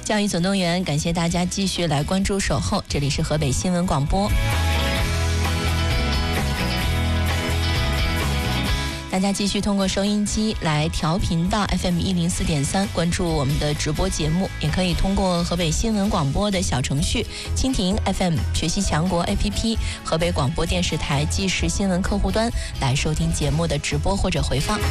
教育总动员，感谢大家继续来关注守候，这里是河北新闻广播。大家继续通过收音机来调频到 FM104.3，关注我们的直播节目，也可以通过河北新闻广播的小程序、蜻蜓 FM、学习强国 APP、河北广播电视台即时新闻客户端来收听节目的直播或者回放。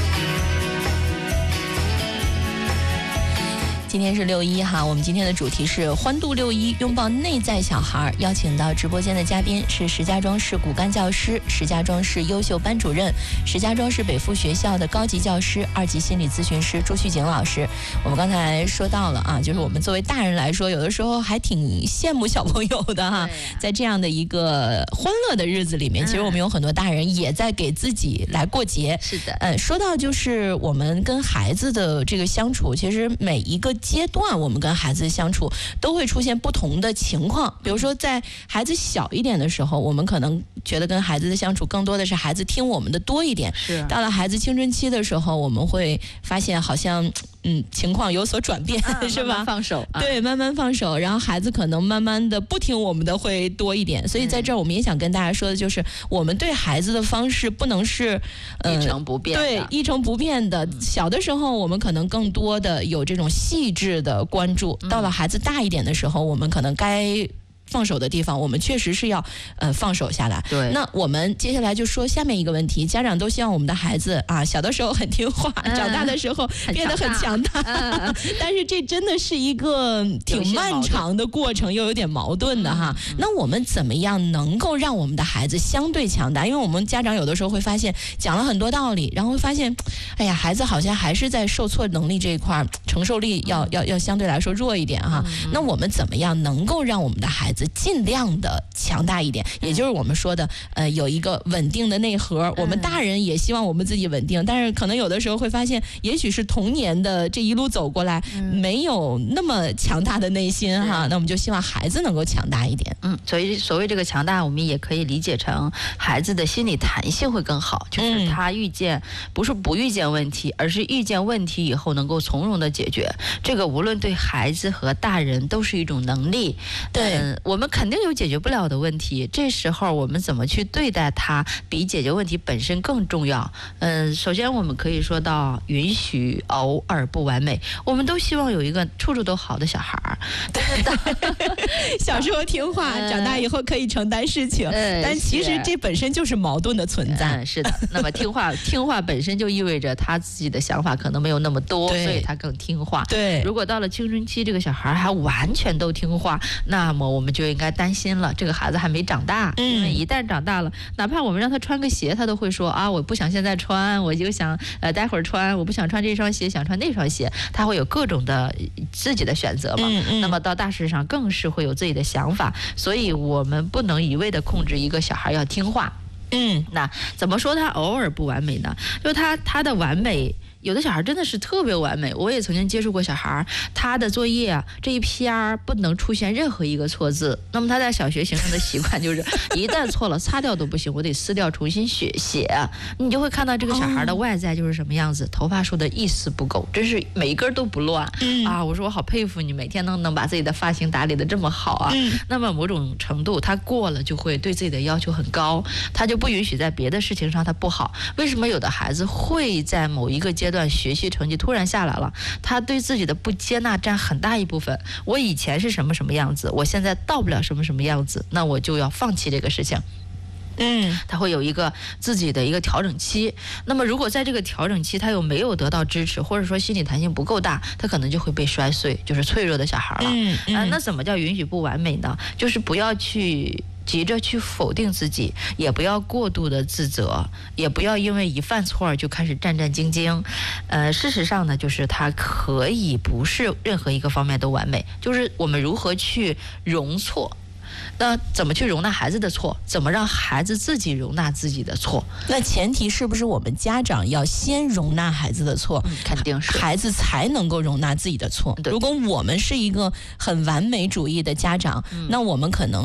今天是6·1哈，我们今天的主题是欢度6·1，拥抱内在小孩。邀请到直播间的嘉宾是石家庄市骨干教师、石家庄市优秀班主任、石家庄市北附学校的高级教师、2级心理咨询师朱旭景老师。我们刚才说到了啊，就是我们作为大人来说，有的时候还挺羡慕小朋友的哈，在这样的一个欢乐的日子里面，其实我们有很多大人也在给自己来过节。 是的， 说到就是我们跟孩子的这个相处，其实每一个阶段我们跟孩子相处都会出现不同的情况。比如说在孩子小一点的时候，我们可能觉得跟孩子的相处更多的是孩子听我们的多一点， 是到了孩子青春期的时候，我们会发现好像情况有所转变，是吧？ 慢慢放手， 对，慢慢放手，然后孩子可能慢慢的不听我们的会多一点。所以在这儿我们也想跟大家说的就是，我们对孩子的方式不能是一成不变的， 对，一成不变的。小的时候我们可能更多的有这种细致的关注，到了孩子大一点的时候，我们可能该放手的地方，我们确实是要放手下来。 对， 那我们接下来就说下面一个问题，家长都希望我们的孩子啊，小的时候很听话，长大的时候变得很强大，但是这真的是一个挺漫长的过程，又有点矛盾的哈。那我们怎么样能够让我们的孩子相对强大？因为我们家长有的时候会发现讲了很多道理，然后会发现，哎呀，孩子好像还是在受挫能力这一块承受力要相对来说弱一点哈。那我们怎么样能够让我们的孩子尽量的强大一点，也就是我们说的有一个稳定的内核。我们大人也希望我们自己稳定，但是可能有的时候会发现，也许是童年的这一路走过来，没有那么强大的内心哈。那我们就希望孩子能够强大一点。 所谓这个强大，我们也可以理解成孩子的心理弹性会更好，就是他不是不遇见问题，而是遇见问题以后能够从容的解决。这个无论对孩子和大人都是一种能力。 对， 我们肯定有解决不了的问题，这时候我们怎么去对待它，比解决问题本身更重要。首先我们可以说到允许偶尔不完美，我们都希望有一个处处都好的小孩儿。 小时候听话，长大以后可以承担事情，但其实这本身就是矛盾的存在。 是的，那么听话本身就意味着他自己的想法可能没有那么多，所以他更听话。 对， 如果到了青春期，这个小孩还完全都听话，那么我们就应该担心了，这个孩子还没长大。因为一旦长大了，哪怕我们让他穿个鞋，他都会说啊，我不想现在穿，我就想待会儿穿，我不想穿这双鞋，想穿那双鞋。他会有各种的自己的选择嘛。那么到大事上更是会有自己的想法，所以我们不能一味的控制一个小孩要听话。那怎么说他偶尔不完美呢？就他的完美，有的小孩真的是特别完美。我也曾经接触过小孩，他的作业这一篇不能出现任何一个错字。那么他在小学形成的习惯就是一旦错了擦掉都不行，我得撕掉重新写。你就会看到这个小孩的外在就是什么样子，头发梳的一丝不苟，真是每一根都不乱。我说我好佩服你，每天能把自己的发型打理的这么好啊。那么某种程度他过了就会对自己的要求很高，他就不允许在别的事情上他不好。为什么有的孩子会在某一个阶段学习成绩突然下来了，他对自己的不接纳占很大一部分。我以前是什么什么样子，我现在到不了什么什么样子，那我就要放弃这个事情。他会有一个自己的一个调整期。那么如果在这个调整期他又没有得到支持，或者说心理弹性不够大，他可能就会被摔碎，就是脆弱的小孩了。那怎么叫允许不完美呢？就是不要急着去否定自己，也不要过度的自责，也不要因为一犯错就开始战战兢兢。事实上呢，就是他可以不是任何一个方面都完美，就是我们如何去容错。那怎么去容纳孩子的错？怎么让孩子自己容纳自己的错？ 那前提是不是我们家长要先容纳孩子的错？ 肯定是， 孩子才能够容纳自己的错。如果我们是一个很完美主义的家长，那我们可能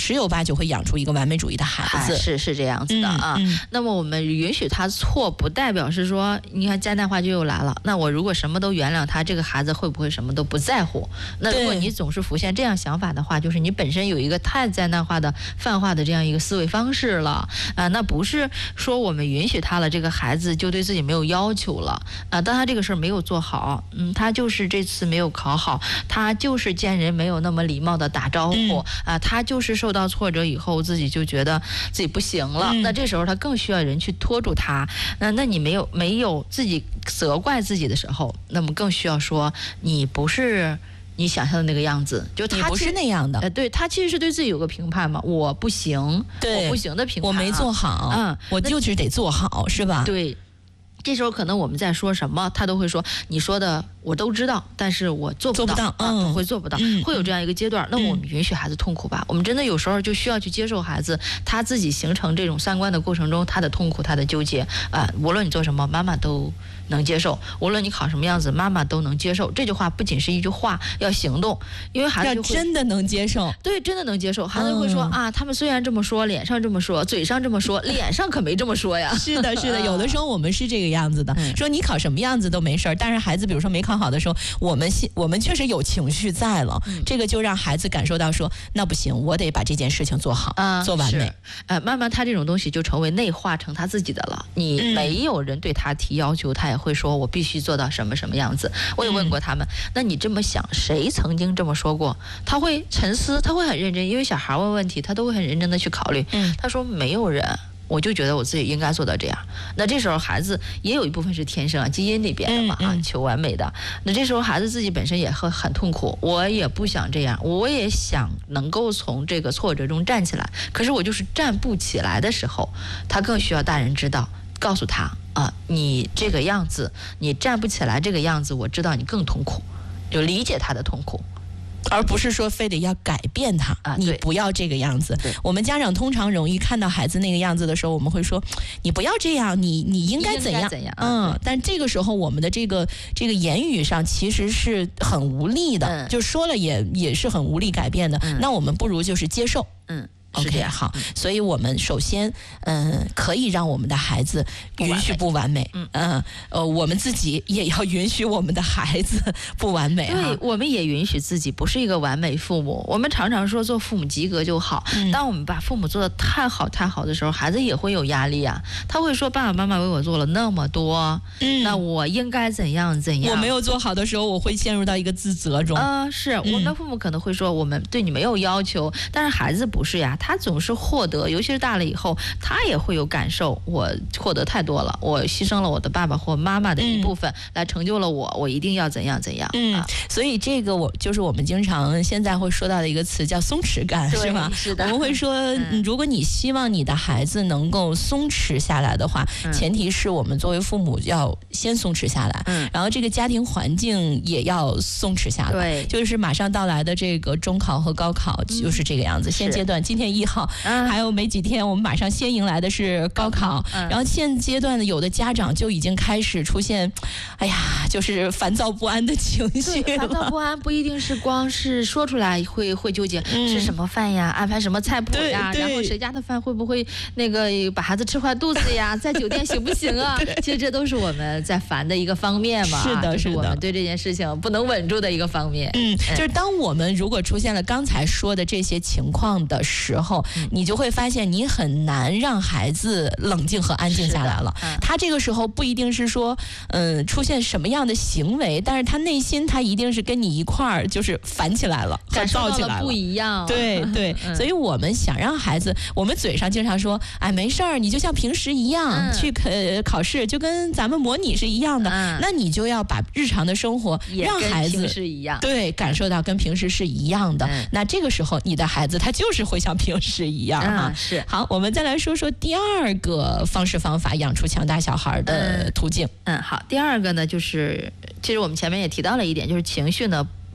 十有八九会养出一个完美主义的孩子。 是这样子的啊。那么我们允许他错，不代表是说，你看灾难化就又来了。那我如果什么都原谅他，这个孩子会不会什么都不在乎？那如果你总是浮现这样想法的话，就是你本身有一个太灾难化的泛化的这样一个思维方式了啊。那不是说我们允许他了，这个孩子就对自己没有要求了啊。当他这个事儿没有做好，他就是这次没有考好，他就是见人没有那么礼貌的打招呼啊，他就是受到挫折以后自己就觉得自己不行了。那这时候他更需要人去拖住他。那你没有自己责怪自己的时候，那么更需要说你不是你想象的那个样子，就他不是那样的。 对，他其实是对自己有个评判嘛，我不行， 对， 我不行的评判， 我没做好，我就是得做好，是吧？ 对。这时候可能我们在说什么，他都会说你说的我都知道，但是我做不到，会做不到，会有这样一个阶段。那我们允许孩子痛苦吧，我们真的有时候就需要去接受孩子他自己形成这种三观的过程中他的痛苦，他的纠结无论你做什么妈妈都能接受，无论你考什么样子妈妈都能接受。这句话不仅是一句话，要行动，因为孩子要真的能接受。 对，真的能接受。孩子会说他们虽然这么说，脸上这么说，嘴上这么说，脸上可没这么说呀。 是的有的时候我们是这个样子的，说你考什么样子都没事儿，但是孩子比如说没考好的时候，我们确实有情绪在了，这个就让孩子感受到说那不行，我得把这件事情做好，做完美。 慢慢他这种东西就成为内化成他自己的了。你没有人对他提要求，他也会说我必须做到什么什么样子。我也问过他们，那你这么想，谁曾经这么说过？他会沉思，他会很认真，因为小孩问问题他都会很认真的去考虑。他说没有人，我就觉得我自己应该做到这样。那这时候孩子也有一部分是天生基因里边的嘛求完美的。那这时候孩子自己本身也会很痛苦，我也不想这样，我也想能够从这个挫折中站起来，可是我就是站不起来的时候，他更需要大人知道，告诉他你这个样子，你站不起来这个样子，我知道你更痛苦，就理解他的痛苦。 而不是说非得要改变他你不要这个样子。我们家长通常容易看到孩子那个样子的时候，我们会说你不要这样，你应该怎样但这个时候我们的这个言语上其实是很无力的，就说了也是很无力改变的。那我们不如就是接受。OK， 好，所以我们首先，可以让我们的孩子允许不完美，我们自己也要允许我们的孩子不完美。 对，我们也允许自己不是一个完美父母。我们常常说做父母及格就好，当我们把父母做得太好的时候，孩子也会有压力啊。他会说爸爸妈妈为我做了那么多，那我应该怎样。 我没有做好的时候，我会陷入到一个自责中。 是我们的父母可能会说我们对你没有要求，但是孩子不是呀。他总是获得，尤其是大了以后，他也会有感受，我获得太多了，我牺牲了我的爸爸或妈妈的一部分，来成就了我一定要怎样。 所以这个就是我们经常现在会说到的一个词叫松弛感，是吗？ 是的。 我们会说，如果你希望你的孩子能够松弛下来的话，前提是我们作为父母要先松弛下来，然后这个家庭环境也要松弛下来。 对， 就是马上到来的这个中考和高考就是这个样子。现阶段今天1号。还有没几天，我们马上先迎来的是高考，然后现阶段的有的家长就已经开始出现，就是烦躁不安的情绪。 烦躁不安不一定是光是说出来会纠结，吃什么饭呀，安排什么菜谱呀，然后谁家的饭会不会那个把孩子吃坏肚子呀，在酒店行不行啊？其实这都是我们在烦的一个方面嘛。 是的， 是我们对这件事情不能稳住的一个方面。 就是当我们如果出现了刚才说的这些情况的时候，你就会发现你很难让孩子冷静和安静下来了。他这个时候不一定是说出现什么样的行为，但是他内心他一定是跟你一块儿就是烦起来了， 感受到了不一样。 对，所以我们想让孩子，我们嘴上经常说没事儿，你就像平时一样去考试，就跟咱们模拟是一样的。那你就要把日常的生活让孩子是一样， 对，感受到跟平时是一样的。那这个时候你的孩子他就是会像平时一样。 是。 好，我们再来说说第二个方法养出强大小孩的途径。 好，第二个呢，就是其实我们前面也提到了一点，就是情绪呢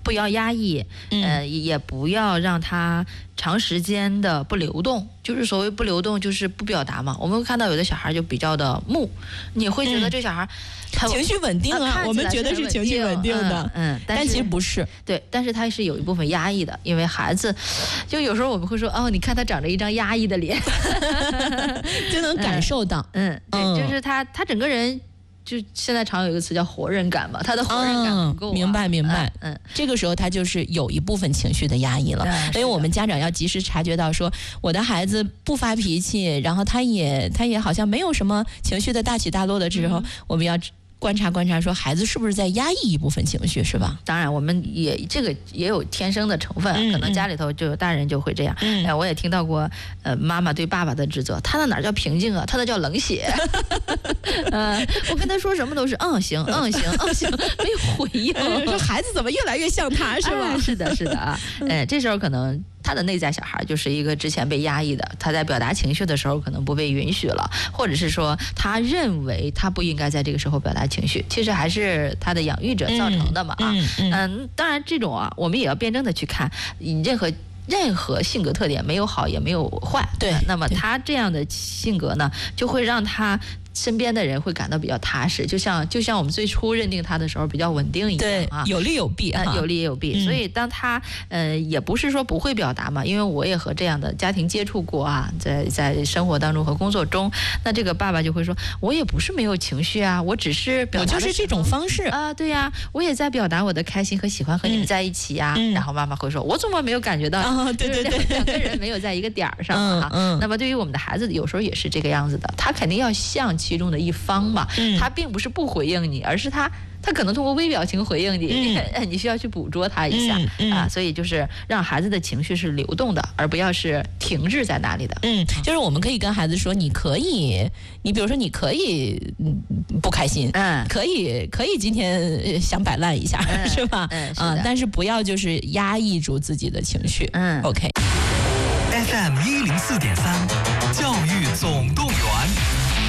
不要压抑，也不要让他长时间的不流动。就是所谓不流动，就是不表达嘛。我们会看到有的小孩就比较的木，你会觉得这小孩情绪稳定啊，我们觉得是情绪稳定的，但其实不是。 对，但是他是有一部分压抑的，因为孩子，就有时候我们会说，哦，你看他长着一张压抑的脸， 就能感受到， 对，就是他整个人。就现在常有一个词叫活人感嘛，他的活人感不够、 明白，这个时候他就是有一部分情绪的压抑了，所以我们家长要及时察觉到说，我的孩子不发脾气，然后他也好像没有什么情绪的大起大落的时候，我们要观察，说孩子是不是在压抑一部分情绪，是吧？ 当然，我们这个也有天生的成分，可能家里头就有大人就会这样。我也听到过，妈妈对爸爸的指责，他那哪叫平静啊，他那叫冷血。我跟他说什么都是行，没有回应。 这孩子怎么越来越像他，是吧？ 是的啊，这时候可能。他的内在小孩就是一个之前被压抑的，他在表达情绪的时候可能不被允许了，或者是说他认为他不应该在这个时候表达情绪，其实还是他的养育者造成的嘛当然这种我们也要辩证的去看，任何性格特点没有好也没有坏， 对， 那么他这样的性格呢，就会让他身边的人会感到比较踏实，就像我们最初认定他的时候比较稳定一样对，有利有弊有利也有弊。所以当他也不是说不会表达嘛，因为我也和这样的家庭接触过在生活当中和工作中，那这个爸爸就会说，我也不是没有情绪啊，我只是表达我就是这种方式啊，对呀，我也在表达我的开心和喜欢和你们在一起呀。然后妈妈会说，我怎么没有感觉到？ 对， 两个人没有在一个点儿上那么对于我们的孩子，有时候也是这个样子的，他肯定要像其中的一方嘛，他并不是不回应你，而是他可能通过微表情回应你，你需要去捕捉他一下所以就是让孩子的情绪是流动的，而不要是停滞在那里的。 就是我们可以跟孩子说，你比如说你可以不开心，可以今天想摆烂一下，是吧？但是不要就是压抑住自己的情绪。OK。 FM 104.3，教育总动员。